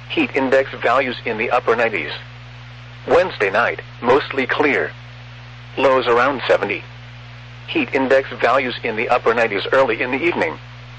Heat index values in the upper 90s. Wednesday night, mostly clear. Lows around 70. Heat index values in the upper 90s early in the evening.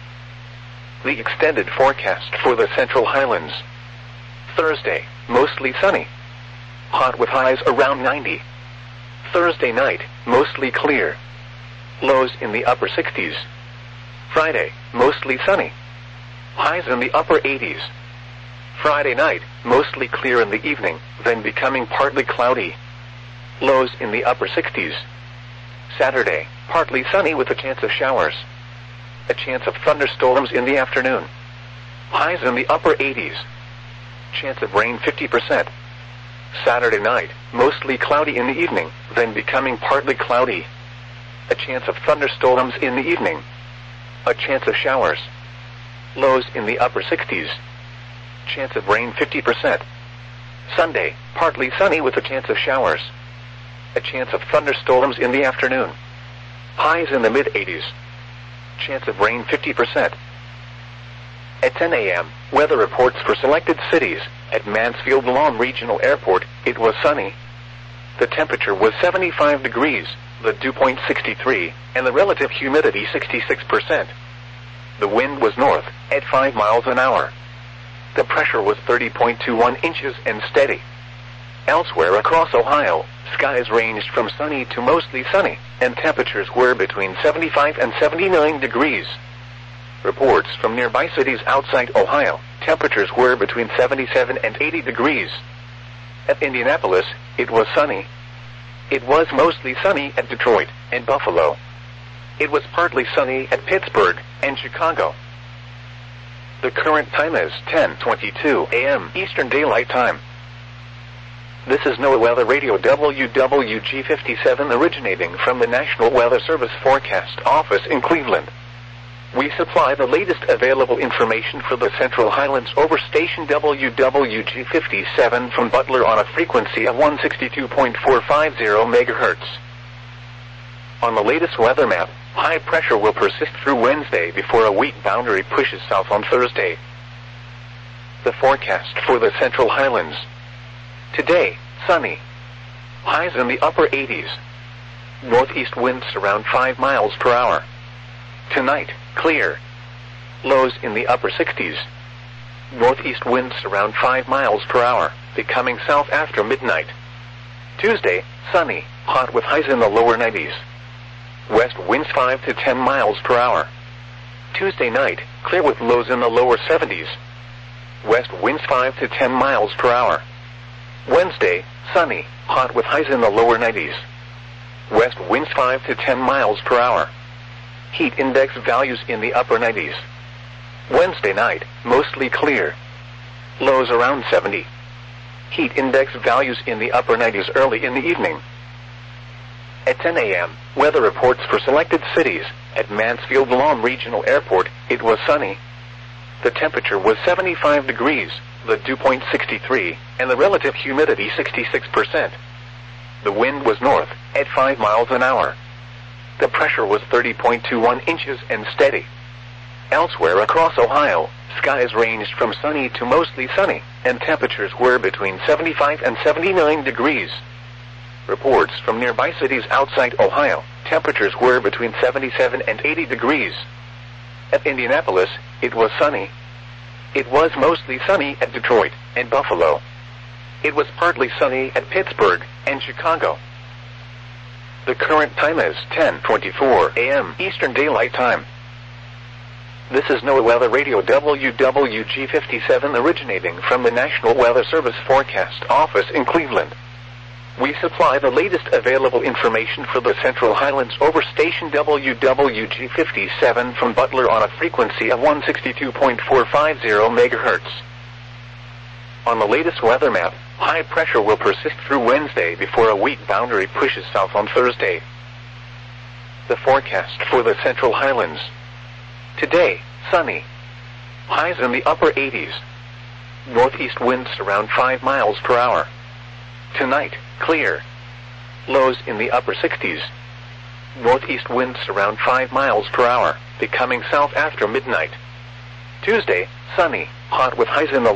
The extended forecast for the Central Highlands. Thursday, mostly sunny. Hot with highs around 90. Thursday night, mostly clear. Lows in the upper 60s. Friday, mostly sunny. Highs in the upper 80s. Friday night, mostly clear in the evening, then becoming partly cloudy. Lows in the upper 60s. Saturday, partly sunny with a chance of showers. A chance of thunderstorms in the afternoon. Highs in the upper 80s. Chance of rain 50%. Saturday night, mostly cloudy in the evening, then becoming partly cloudy. A chance of thunderstorms in the evening. A chance of showers. Lows in the upper 60s. Chance of rain 50%. Sunday, partly sunny with a chance of showers. A chance of thunderstorms in the afternoon. Highs in the mid-80s. Chance of rain 50%. At 10 a.m., weather reports for selected cities. At Mansfield Lawn Regional Airport, it was sunny. The temperature was 75 degrees, the dew point 63, and the relative humidity 66%. The wind was north, at 5 miles an hour. The pressure was 30.21 inches and steady. Elsewhere across Ohio, skies ranged from sunny to mostly sunny, and temperatures were between 75 and 79 degrees. Reports from nearby cities outside Ohio, temperatures were between 77 and 80 degrees. At Indianapolis, it was sunny. It was mostly sunny at Detroit and Buffalo. It was partly sunny at Pittsburgh and Chicago. The current time is 10:22 a.m. Eastern Daylight Time. This is NOAA Weather Radio WWG57 originating from the National Weather Service Forecast Office in Cleveland. We supply the latest available information for the Central Highlands over station WWG57 from Butler on a frequency of 162.450 MHz. On the latest weather map, high pressure will persist through Wednesday before a weak boundary pushes south on Thursday. The forecast for the Central Highlands. Today, sunny. Highs in the upper 80s. Northeast winds around 5 miles per hour. Tonight, clear. Lows in the upper 60s. Northeast winds around 5 miles per hour, becoming south after midnight. Tuesday, sunny, hot with highs in the lower 90s. West winds 5 to 10 miles per hour. Tuesday night, clear with lows in the lower 70s. West winds 5 to 10 miles per hour. Wednesday, sunny, hot with highs in the lower 90s. West winds 5 to 10 miles per hour. Heat index values in the upper 90s. Wednesday night, mostly clear. Lows around 70. Heat index values in the upper 90s early in the evening. At 10 a.m., weather reports for selected cities. At Mansfield Lawn Regional Airport, it was sunny. The temperature was 75 degrees, the dew point 63, and the relative humidity 66%. The wind was north, at 5 miles an hour. The pressure was 30.21 inches and steady. Elsewhere across Ohio, skies ranged from sunny to mostly sunny, and temperatures were between 75 and 79 degrees. Reports from nearby cities outside Ohio, temperatures were between 77 and 80 degrees. At Indianapolis, it was sunny. It was mostly sunny at Detroit and Buffalo. It was partly sunny at Pittsburgh and Chicago. The current time is 10:24 a.m. Eastern Daylight Time. This is NOAA Weather Radio WWG57 originating from the National Weather Service Forecast Office in Cleveland. We supply the latest available information for the Central Highlands over station WWG57 from Butler on a frequency of 162.450 MHz. On the latest weather map, high pressure will persist through Wednesday before a weak boundary pushes south on Thursday. The forecast for the Central Highlands. Today, sunny. Highs in the upper 80s. Northeast winds around 5 miles per hour. Tonight, clear. Lows in the upper 60s. Northeast winds around 5 miles per hour, becoming south after midnight. Tuesday, sunny, hot with highs in the